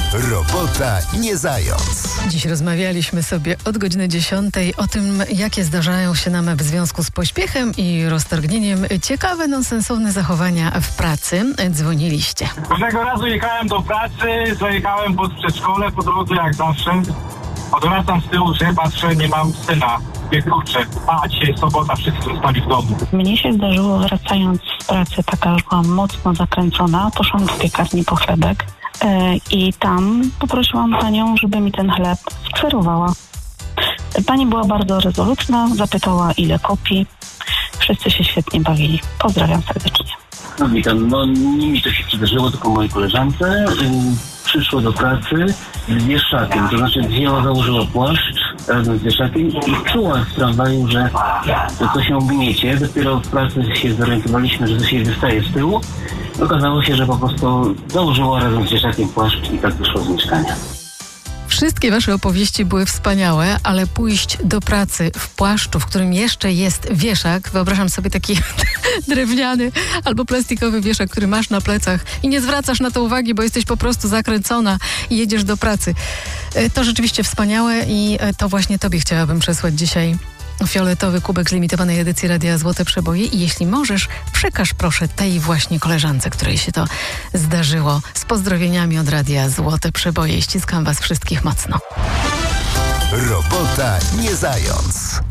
Robota nie zając. Dziś rozmawialiśmy sobie od godziny 10 o tym, jakie zdarzają się nam w związku z pośpiechem i roztargnieniem ciekawe, nonsensowne zachowania w pracy. Dzwoniliście. Pewnego razu jechałem do pracy, zajechałem pod przedszkole, po drodze jak zawsze. Odwracam z tyłu, że patrzę, nie mam syna. Wie kurczę, a dzisiaj sobota, wszyscy zostali w domu. Mnie się zdarzyło, wracając z pracy, taka już byłam mocno zakręcona, poszłam do piekarni po chlebek i tam poprosiłam panią, żeby mi ten chleb skserowała. Pani była bardzo rezolutna, zapytała, ile kopii. Wszyscy się świetnie bawili. Pozdrawiam serdecznie. No witam, nie mi to się przydarzyło, tylko mojej koleżance. Przyszło do pracy z wieszakiem, to znaczy założyła płaszcz razem z wieszakiem i czuła w tramwaju, że to się gniecie. Dopiero w pracy się zorientowaliśmy, że to się wystaje z tyłu. Okazało się, że po prostu założyła razem z wieszakiem płaszcz i tak wyszło z mieszkania. Wszystkie wasze opowieści były wspaniałe, ale pójść do pracy w płaszczu, w którym jeszcze jest wieszak, wyobrażam sobie taki drewniany albo plastikowy wieszak, który masz na plecach i nie zwracasz na to uwagi, bo jesteś po prostu zakręcona i jedziesz do pracy. To rzeczywiście wspaniałe i to właśnie tobie chciałabym przesłać dzisiaj fioletowy kubek z limitowanej edycji Radia Złote Przeboje i jeśli możesz, przekaż proszę tej właśnie koleżance, której się to zdarzyło. Z pozdrowieniami od Radia Złote Przeboje. Ściskam was wszystkich mocno. Robota nie zając.